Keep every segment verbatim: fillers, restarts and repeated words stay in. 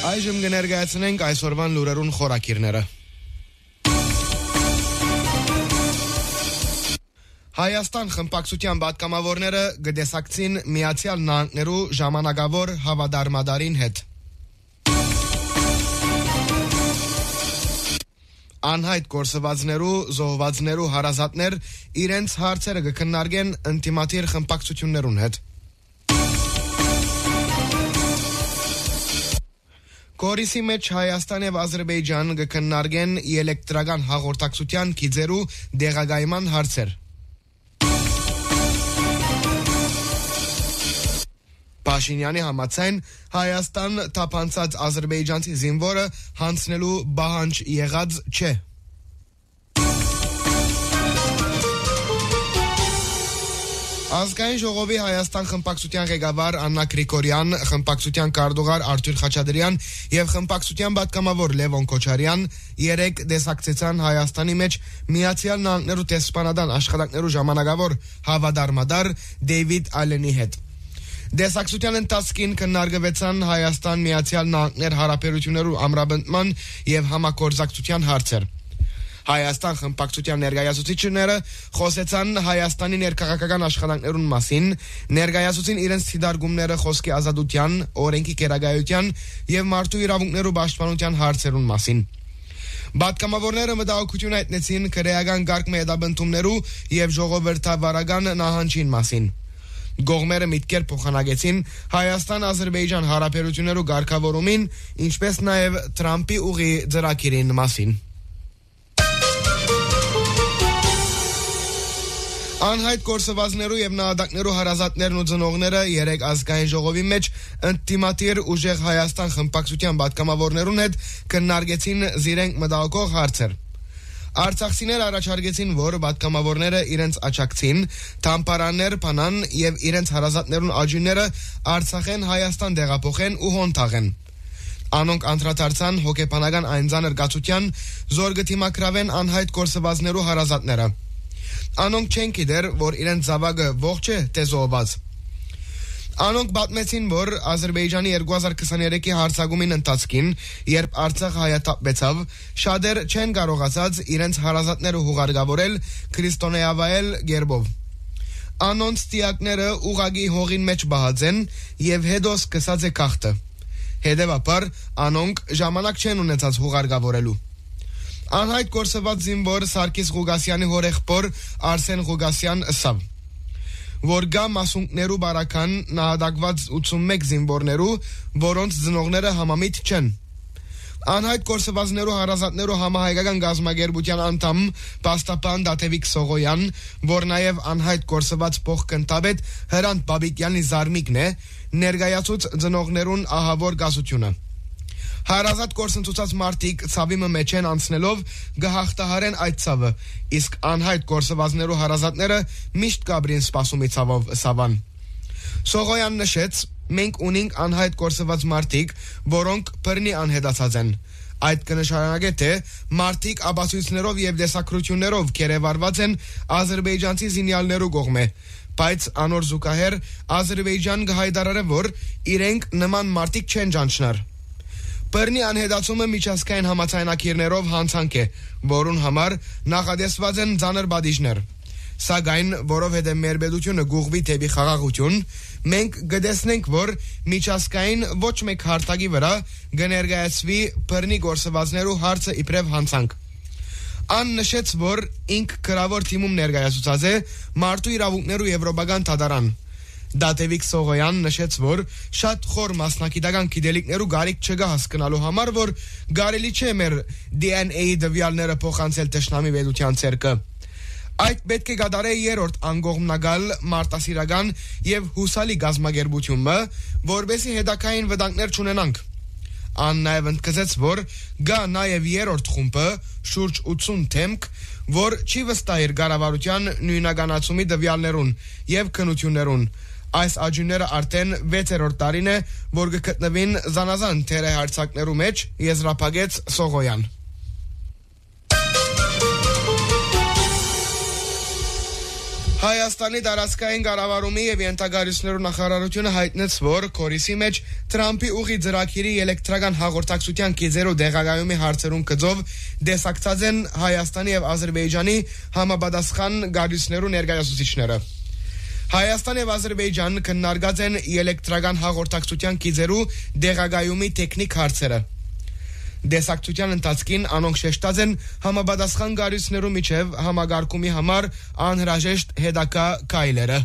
Այժմ կներկայացնենք այսօրվան լուրերուն խորակիրները։ Հայաստան խմբակցության պատգամավորները գտեսակցին Միացյալ Նահանգներու ժամանակավոր հավադարմադարին հետ։ Անհայտ գործվածներու, զոհվածներու հարազատներ իրենց հարցերը կքննարկեն ինտիմատիր խմբակցություններուն հետ։ Կորիսի մեջ Հայաստան եւ Ադրբեջան կքննարկեն էլեկտրական հաղորդակցության գիծերու դեղագայման հարցեր։ Փաշինյանի համաձայն Հայաստան թափանցած ադրբեջանցի զինվորը հանձնելու բանջ եղած չէ։ Ազգային ժողովի Հայաստան խմբակցության ղեկավար Աննա Գրիգորյան, խմբակցության կարդուղար Արթուր Խաչատրյան եւ խմբակցության պատգամավոր Լևոն Քոչարյան երեք դեսակցեցան Հայաստանի մեջ Միացյալ Նահանգներու տեսփանադան աշխատանքներու ժամանակավոր հավադարմադար Դեյվիդ Ալենի հետ։ Դեսակցության ընթացքին քննարկվեցան Հայաստան Միացյալ Նահանգներ հարաբերություններու ամրապնդման եւ համագործակցության հարցեր։ Հայաստան խմբակցության ներկայացուցիչները խոսեցան Հայաստանի ներքաղաքական աշխատանքներուն մասին, ներկայացուցին իրենց ցիդարգումները խոսքի ազատության, օրենքի կերակայության եւ մարդու իրավունքներու պաշտպանության հարցերուն մասին։ Պատգամավորները մտահոգություն հայտնեցին քրեական գարկմի հետաբնթումներու եւ ժողովրդավարական նահանջին մասին։ Գողմերը միտքեր փոխանակեցին Հայաստան-Ադրբեջան հարաբերություններու ղեկավարումին, ինչպես նաեւ Թրամփի ուղի ծրագիրին մասին։ Անհայտ գործվածներու եւ նահատակներու հարազատներն ու ծնողները երեք ազգային ժողովի մեջ ինտիմատիր ուժեղ Հայաստան խմբակցության պատգամավորներուն հետ քննարկեցին զիրենք մտահոգող հարցեր։ Արցախցիներ առաջարկեցին, որ պատգամավորները իրենց աջակցին թամփարաններ բանան եւ իրենց հարազատներուն աջունները Արցախեն Հայաստան դեղափոխեն ու հոնթաղեն։ Անոնք անդրադարձան հոգեբանական այն ցաներ գացության, զոր գտիմակրավեն անհայտ գործվածներու հարազատները։ Անոնք չեն գիտեր, որ իրենց զավակը ողջ է, թե զոհված։ Անոնք պատմեցին, որ Ադրբեջանի երկու հազար քսաներեքի հարձակումին ընթացքին, երբ Արցախը հայաթափվեցավ, շատեր չեն կարողացած իրենց հարազատները հուղարկավորել քրիստոնեավայել գերբով։ Անոնց տիակները ուղագի հողին մեջ բահած են եւ հետո սկսած է քաղտը։ Հետևաբար անոնք ժամանակ չեն ունեցած հուղարկավորելու։ Անհայտ գործված զինվոր Սարգիս Ղուգասյանի հորեղբոր Արսեն Ղուգասյան ըսավ, որ գա մասունքներու բարական նահատակված ութսունմեկ զինվորներու, որոնց ծնողները համամիտ չեն։ Անհայտ գործվածներու հարազատներու համահայկական գազམ་ագերբության անդամ Պաստապան Դաթևիկ Սողոյան, որ նաև անհայտ գործված փոխկնդաբեդ Հրանտ Բաբիկյանի զարմիկն է, ներկայացուց ծնողներուն ահավոր գազությունը։ Հարազատ գործընծուցած մարդիկ ցավի մեջ են անցնելով գահախտահարեն այդ ցավը, իսկ անհայտ գործվածներու հարազատները միշտ կաբրին սպասումի ցավով սավան։ Սողոյան նշեց, մենք ունենք անհայտ գործված մարդիկ, որոնք բռնի անհետացած են։ Այդ կնշանակե թե մարդիկ աբացույցներով եւ դեսակրություններով կերևարված են ադրբեջանցի զինյալներու կողմէ, բայց անոր զուգահեռ Ադրբեջան կհայտարարե, որ իրենք նման մարդիկ չեն ճանչնար։ Բռնի անհետացումը միջազգային համաձայնագիրներով հանցանք է, որուն համար նախադեсված են ծանր բադիժներ։ Սակայն, որովհետև մեր պետությունը գուղվի դեպի խաղաղություն, մենք կտեսնենք, որ միջազգային ոչ մեկ հարթակի վրա կներկայացվի բռնի գործվածներու հարցը իբրև հանցանք։ Ան նշեց, որ ինք գրավոր թիմում ներկայացուցած է մարդու իրավունքներու եվրոպական դատարան։ Դաթևիկ Սողոյան նշեց, որ շատ խոր մասնակիտական գիտելիքներու գարիք չկա հասկանալու համար, որ կարելի չէ մեր դի են էյ դվյալները փոխանցել թշնամի պետության ցերկը։ Այդ պետք է կատարե երրորդ անգողմնագալ մարտասիրական եւ հուսալի գազམ་ագերբությունը, որբեսի հետակային վտանգներ չունենանք։ Ան նաև ընդգծեց, որ գա նաև երրորդ խումբը շուրջ ութսուն թեմք, որ չի վստահիր կառավարության նույնականացումի դվյալներուն եւ քննություններուն։ Այս աջունները արդեն վեցերորդ տարին է, որ կգտնվին զանազան թերահարցակներու մեջ, եզրափակեց Սողոյան։ Հայաստանի տարածքային կառավարումի եւ ենթագարություններու նախարարությունը հայտնեց, որ կորիսի մեջ Թրամփի ուղի ծրագիրի էլեկտրական հաղորդակցության գիծերու դեղագայումի հարցերուն գծով դեսակցած են Հայաստանի եւ Ադրբեջանի համապատասխան գարություններու ներկայացուցիչները։ Հայաստան եւ Ադրբեջան քննարկած են էլեկտրական հաղորդակցության գիծերու դեղագայումի տեխնիկ հարցերը։ Դեսակցության ընթացքին անոնք շեշտած են համապատասխան գարույցներու միջև համագարկումի համար անհրաժեշտ հետագա քայլերը։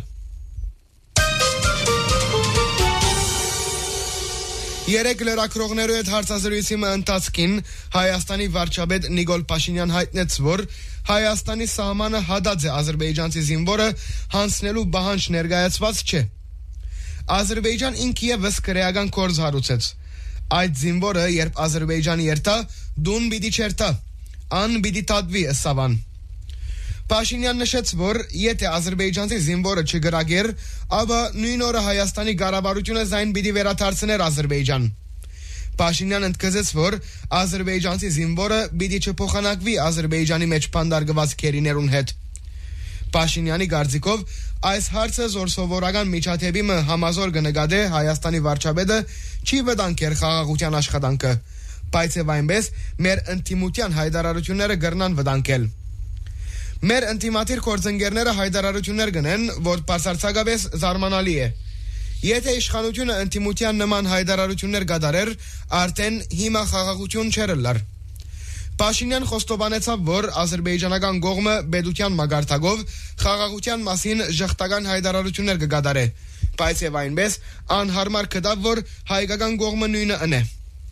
Երեք լրագրողներու հետ հարցազրույցի ընթացքին Հայաստանի վարչապետ Նիկոլ Փաշինյան հայտնեց, որ Հայաստանի սահմանը հադած է ադրբեջանցի զինվորը հանձնելու բանջ ներկայացված չէ։ Ադրբեջան ինքը եւս քրեական կորձ հարուցեց։ Այդ զինվորը երբ Ադրբեջան երթա, դուն պիտի չերթա, ան պիտի տատվի ըսավան։ Փաշինյան նշեց, որ եթե ադրբեջանցի զինվորը չգրագեր, ապա նույն օրը Հայաստանի կառավարությունը զայն պիտի վերադարձներ Ադրբեջան։ Փաշինյան ընդգծեց, որ ադրբեջանցի զինվորը պիտի չփոխանակվի Ադրբեջանի մեջ փանդարգված քերիներուն հետ։ Փաշինյանի կարծիքով այս հարցը զորսովորական միջադեպի մը համազոր կնկատե Հայաստանի վարչապետը չի վտանգեր խաղաղության աշխատանքը, բայց եւ այնպես մեր ինտիմության հայտարարությունները կրնան վտանգել։ Մեր ինտիմատիր կորձընկերները հայտարարություններ կնեն, որ բացարձակապես զարմանալի է։ Եթե իշխանությունը ինտիմության նման հայտարարություններ կատարեր, արդեն հիմա խաղաղություն չէր լար։ Փաշինյան խոստովանեցավ, որ ադրբեջանական կողմը պետության մագարտակով խաղաղության մասին ժխտական հայտարարություններ կկատարե, բայց եւ այնպես անհարմար կդավ, որ հայկական կողմը նույնը ընե։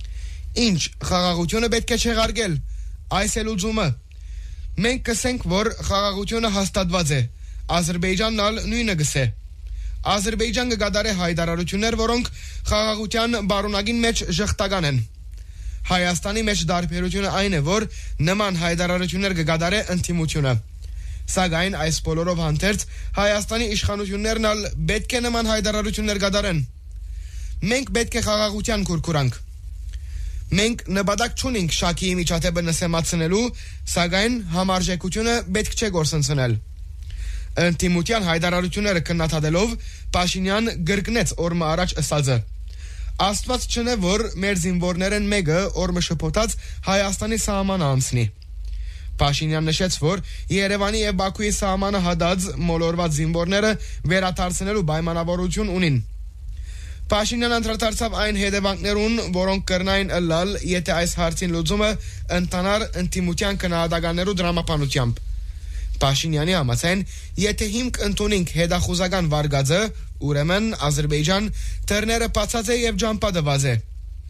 Ինչ խաղաղությունը պետք է չեղարկել, այս է լուծումը։ Մենք կսենք, որ խաղաղությունը հաստատված է, Ադրբեջանն ալ նույնը գսե։ Ադրբեջան կկատարե հայտարարություններ, որոնք խաղաղության բարունակին մեջ ժխտական են։ Հայաստանի մեջ դարբերությունը այն է, որ նման հայտարարություններ կկատարե ինտիմությունը։ Սակայն այս բոլորով հանդերձ Հայաստանի իշխանություններն ալ պետք է նման հայտարարություններ կատարեն։ Մենք պետք է խաղաղության կուրկուրանք։ Մենք նպատակ չունենք շաքիի միջադեպը նսեմացնելու, սակայն համարժեքությունը պետք չէ գործընծնել։ Ինտիմության հայտարարությունները քննադատելով Փաշինյան գրկնեց օրը առաջ ըսածը։ Աստված չնե, որ մեր զինվորներն մեկը օրը շփոթած Հայաստանի սահմանը անցնի։ Փաշինյան նշեց, որ Երևանի եւ Բաքուի սահմանը հադած մոլորված զինվորները վերադարձնելու պայմանավորություն ունին։ Փաշինյան անդրադարձավ այն հետևանքներուն, որոնք կրնային ըլլալ, եթե այս հարցին լուծումը ընտանար ինտիմության քննադատականներու դրամապանությամբ։ Փաշինյանի համաձայն, եթե հիմք ընդունենք հետախուզական վարկածը, ուրեմն Ադրբեջան դռները բացած է եւ ջամփադված է։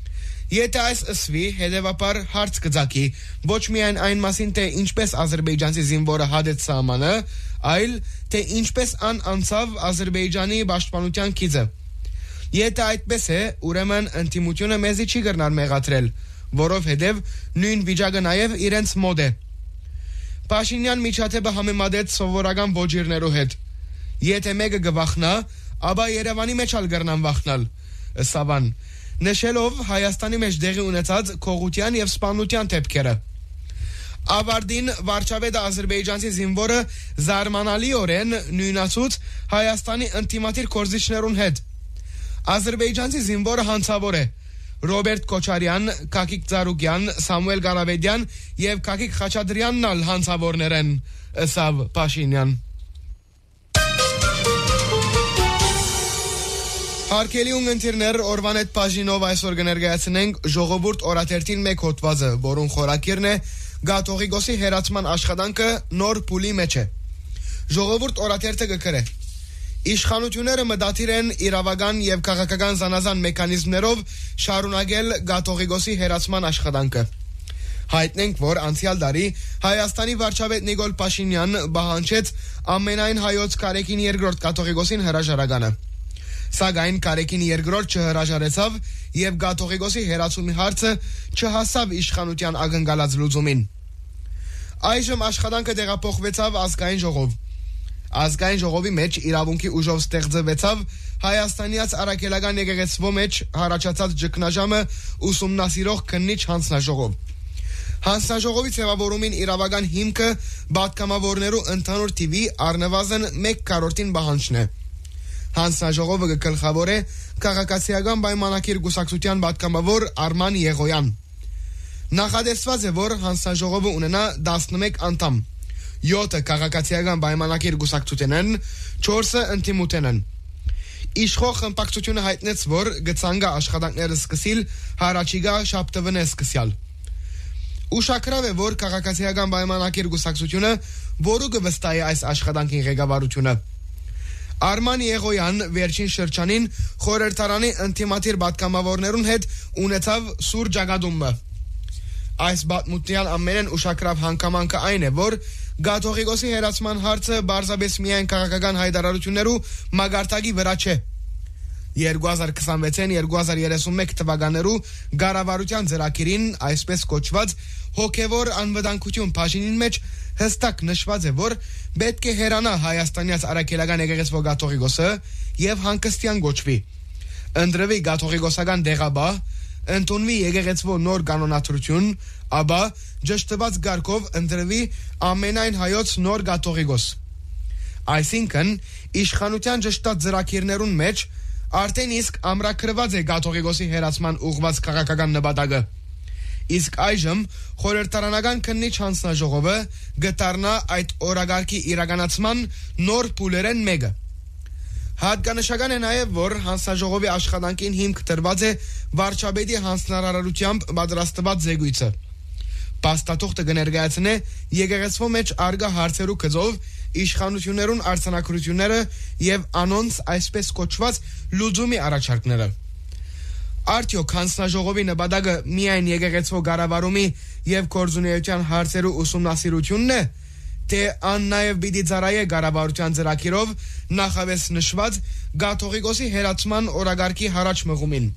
Եթե այս ըսվի, հետևաբար հարց կձակի ոչ միայն այն մասին, թե ինչպես ադրբեջանցի զինվորը հադեց սահմանը, այլ թե ինչպես ան անցավ Ադրբեջանի պաշտպանության գիծը։ Եթե այդպես է, ուրեմն ինտիմությունը մեզի չի կրնար մեղադրել, որովհետև նույն վիճակը նաև իրենց մոտ է։ Փաշինյան միջադեպը համեմատեց սովորական ոճիրներու հետ։ Եթե մեկը գվախնա, ապա Երևանի մեջ ալ կրնան վախնալ, ըսավան, նշելով Հայաստանի մեջ դեղի ունեցած քողության եւ սպանության դեպքերը։ Ավարտին վարչապետը ադրբեջանցի զինվորը զարմանալիորեն նույնացուց Հայաստանի ինտիմատիր կորզիչներուն հետ։ Ադրբեջանցի զինվորը հանցավոր է։ Ռոբերտ Քոչարյան, Կակիկ Ծառուկյան, Սամուել Գարավեդյան եւ Կակիկ Խաչատրյանն ալ հանցավորներ են, ըսավ Փաշինյան։ Հարկելի ունգընտիրներ օրվան հետ բաժինով այսօր կներկայացնենք ժողովուրդ օրաթերթին մեկ հոդվածը, որուն խորակիրն է Գաթողիկոսի հերացման աշխատանքը նոր փուլի մեջ է։ Ժողովուրդ օրաթերթը կգրե. Իշխանությունները մտադիր են իրավական եւ քաղաքական զանազան մեխանիզմներով շարունակել Գաթողիկոսի հերացման աշխատանքը։ Հայտնենք, որ անցյալ տարի Հայաստանի վարչապետ Նիկոլ Փաշինյան բանջեց ամենայն հայոց կարեկին երկրորդ Գաթողիկոսին հրաժարականը։ Սակայն կարեկին երկրորդ չհրաժարեցավ եւ Գաթողիկոսի հերացումի հարցը չհասավ իշխանության ակնկալած լուծումին։ Այժմ աշխատանքը տեղափոխվեցավ ազգային ժողով։ Ազգային ժողովի մեջ իրավունքի ուժով ստեղծվեցավ Հայաստանյաց առաքելական եկեղեցվո մեջ հարաճած ճգնաժամը ուսումնասիրող քննիչ հանձնաժողով։ Հանձնաժողովի ձևավորումին իրավական հիմքը պատգամավորներու ընդհանուր թիվի առնվազն մեկ քառորդին պահանջն է։ Հանձնաժողովը գլխավոր է քաղաքացիական պայմանագիր կուսակցության պատգամավոր Արման Եղոյան։ Նախադեсված է, որ հանձնաժողովը ունենա տասնմեկ անդամ, յոթը քաղաքացիական պայմանագիր կուսակցության են, չորսը ընդդիմության են։ Իշխող խմբակցությունը հայտնեց, որ գցանգա աշխատանքները սկսիլ հարաճիգա շաբթվնե սկսյալ։ Ուշագրավ է, որ քաղաքացիական պայմանագիր կուսակցությունը որը կվստահի այս աշխատանքի ղեկավարությունը։ Արման Եղոյան վերջին շրջանին խորհրդարանի ընդդիմադիր պատգամավորներուն հետ ունեցավ սուր ճակատումը։ Այս պատմության ամենեն ուշագրավ հանգամանքը այն է, որ Գաթողիկոսի հերացման հարցը բարձրապես միայն քաղաքական հայտարարություններու մագարտակի վրա չէ։ երկու հազար քսանվեցին երկու հազար երեսունմեկ թվականներու Գարավարության ծրագիրին, այսպես կոչված հոգևոր անվտանգություն բաժինին մեջ հստակ նշված է, որ պետք է հերանա Հայաստանյաց Արաքելական եկեղեցու Գաթողիկոսը եւ հանգստյան գոչվի։ Ընդրվի Գաթողիկոսական դեղաբահ, ընդունվի եկեղեցու նոր կանոնադրություն, ապա ճշտված գարկով ընդրվի ամենայն հայոց նոր Գաթողիկոս։ Այսինքն, իշխանության ճշտած ծրագիրներուն մեջ արդեն իսկ ամրագրված է Գաթողիկոսի հերացման ուղղված քաղաքական նպատակը։ Իսկ այժմ խորհրդարանական քննիչ հանձնաժողովը գտարնա այդ օրագարկի իրականացման նոր փուլերեն մեկը։ Հատկանշական է նաև, որ հանձնաժողովի աշխատանքին հիմք տրված է վարչապետի հանձնարարությամբ պատրաստված զեկույցը։ Փաստաթուղթը կներկայացնե եկեղեցու մեջ արգա հարցերու գծով իշխանություններուն արձանագրությունները եւ անոնց այսպես կոչված լուծումի առաջարկները։ Արդյոք հանձնաժողովի նպատակը միայն եկեղեցու կառավարումի եւ գործունեության հարցերու ուսումնասիրությունն է, թե ան նաև պիտի ծառայե կառավարության ծրագիրով նախավես նշված Գաթողիկոսի հերացման օրագարկի հարաճ մղումին։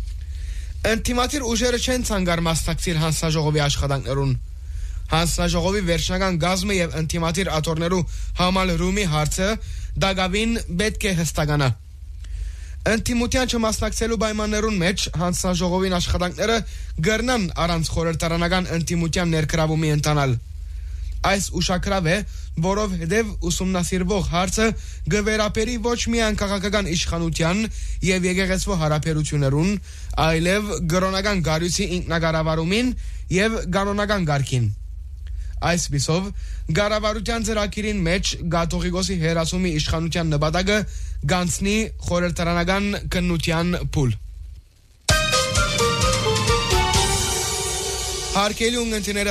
Ընդդիմադիր ուժերը չեն ցանկար մասնակցել հանձնաժողովի աշխատանքներուն։ Հանձնաժողովի վերջնական գազմը եւ ընդդիմադիր աթոռներու համալրումի հարցը դակավին պետք է հստականա։ Ընդդիմության չմասնակցելու պայմաններուն մեջ հանձնաժողովին աշխատանքները գրնան առանց խորհրդարանական ընդդիմության ներգրավումի ընթանալ։ Այս ուշագրավ է, որովհետև ուսումնասիրվող հարցը գվերապերի ոչ միայն քաղաքական իշխանության եւ եկեղեցու հարաբերություններուն, այլև գրոնական գարույցի ինքնակառավարումին եւ կանոնական գարկին։ Այսպիսով, կառավարության ծրագիրին մեջ Գաթողիկոսի հերացումի իշխանության նպատակը գանցնի խորհրդարանական քննության փուլ։ Հարկելի ունգընտիները